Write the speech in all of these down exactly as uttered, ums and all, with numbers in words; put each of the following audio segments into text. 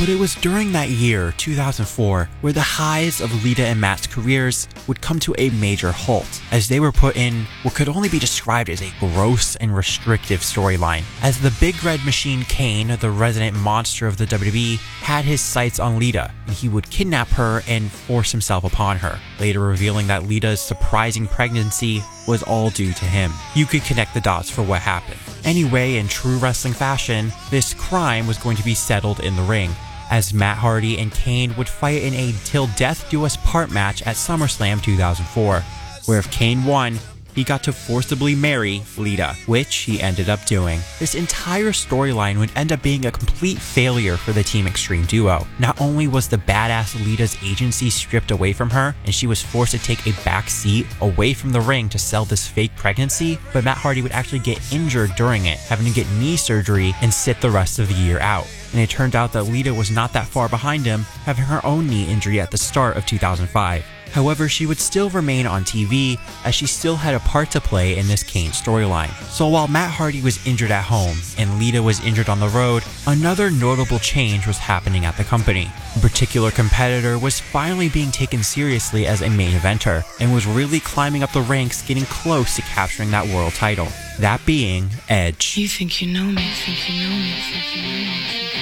But it was during that year, two thousand four, where the highs of Lita and Matt's careers would come to a major halt, as they were put in what could only be described as a gross and restrictive storyline. As the Big Red Machine Kane, the resident monster of the W W E, had his sights on Lita, and he would kidnap her and force himself upon her, later revealing that Lita's surprising pregnancy was all due to him. You could connect the dots for what happened. Anyway, in true wrestling fashion, this crime was going to be settled in the ring, as Matt Hardy and Kane would fight in a Till Death Do Us Part match at SummerSlam two thousand four, where if Kane won, he got to forcibly marry Lita, which he ended up doing. This entire storyline would end up being a complete failure for the Team Extreme duo. Not only was the badass Lita's agency stripped away from her, and she was forced to take a back seat away from the ring to sell this fake pregnancy, but Matt Hardy would actually get injured during it, having to get knee surgery and sit the rest of the year out. And it turned out that Lita was not that far behind him, having her own knee injury at the start of two thousand five. However, she would still remain on T V, as she still had a part to play in this Kane storyline. So while Matt Hardy was injured at home and Lita was injured on the road, another notable change was happening at the company. A particular competitor was finally being taken seriously as a main eventer, and was really climbing up the ranks, getting close to capturing that world title. That being Edge. You think you know me, think you know me, think you know me, think you know me.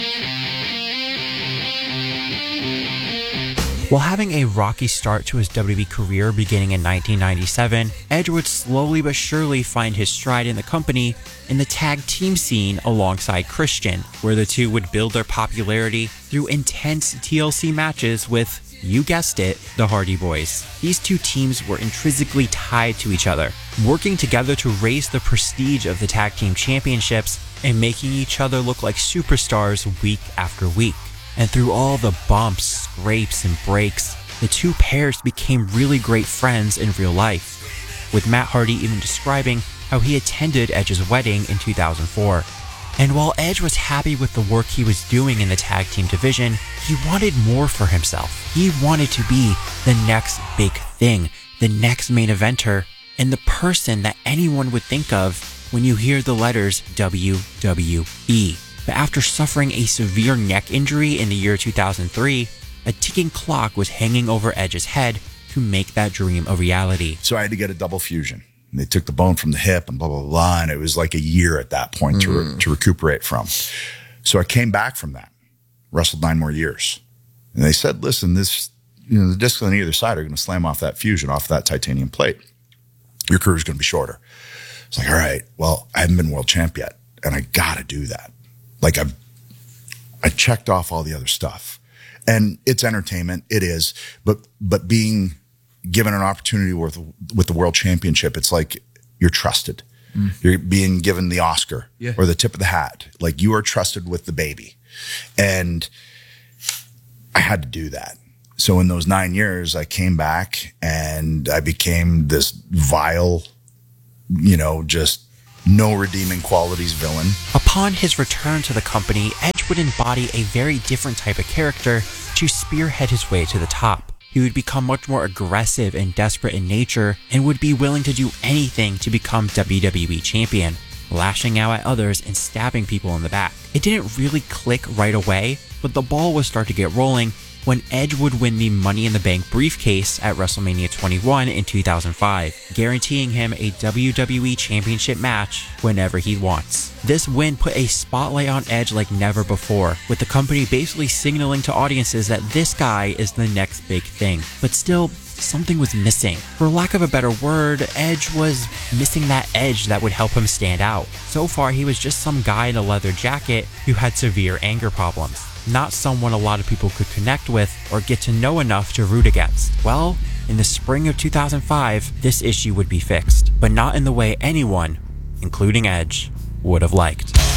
While having a rocky start to his W W E career beginning in nineteen ninety-seven, Edge would slowly but surely find his stride in the company in the tag team scene alongside Christian, where the two would build their popularity through intense T L C matches with, you guessed it, the Hardy Boys. These two teams were intrinsically tied to each other, working together to raise the prestige of the tag team championships and making each other look like superstars week after week. And through all the bumps, scrapes, and breaks, the two pairs became really great friends in real life, with Matt Hardy even describing how he attended Edge's wedding in two thousand four. And while Edge was happy with the work he was doing in the tag team division, he wanted more for himself. He wanted to be the next big thing, the next main eventer, and the person that anyone would think of when you hear the letters W W E. But after suffering a severe neck injury in the year two thousand three, a ticking clock was hanging over Edge's head to make that dream a reality. So I had to get a double fusion. And they took the bone from the hip and blah, blah, blah. And it was like a year at that point mm. to, re- to recuperate from. So I came back from that, wrestled nine more years. And they said, listen, this, you know, the discs on either side are going to slam off that fusion, off that titanium plate. Your career is going to be shorter. It's like, all right, well, I haven't been world champ yet. And I got to do that. Like I've, I checked off all the other stuff, and it's entertainment. It is, but, but being given an opportunity with, with the world championship, it's like you're trusted. Mm. You're being given the Oscar yeah. or the tip of the hat. Like you are trusted with the baby. And I had to do that. So in those nine years, I came back and I became this vile, you know, just no redeeming qualities villain. Upon his return to the company, Edge would embody a very different type of character to spearhead his way to the top. He would become much more aggressive and desperate in nature, and would be willing to do anything to become W W E champion, lashing out at others and stabbing people in the back. It didn't really click right away, but the ball would start to get rolling when Edge would win the Money in the Bank briefcase at WrestleMania twenty-one in two thousand five, guaranteeing him a W W E Championship match whenever he wants. This win put a spotlight on Edge like never before, with the company basically signaling to audiences that this guy is the next big thing. But still, something was missing. For lack of a better word, Edge was missing that edge that would help him stand out. So far, he was just some guy in a leather jacket who had severe anger problems. Not someone a lot of people could connect with or get to know enough to root against. Well, in the spring of two thousand five, this issue would be fixed, but not in the way anyone, including Edge, would have liked.